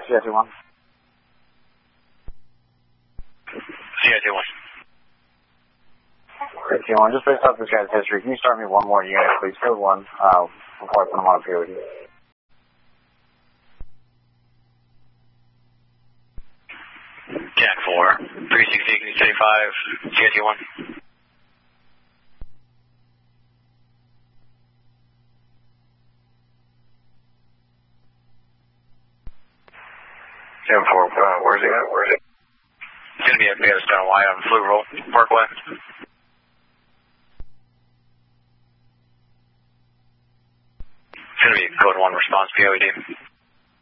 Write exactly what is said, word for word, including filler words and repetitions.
C I T one. C I T one. C I T one, just based off this guy's history, can you start me one more unit, please? Code one, uh, before I put him on a P O D. Jack four, three sixty, can you say five, C I T one? seven four, uh, where's he at? Where's he? It's going to be at Stone Y on Fluvial Parkway. It's going to be code one response P O D.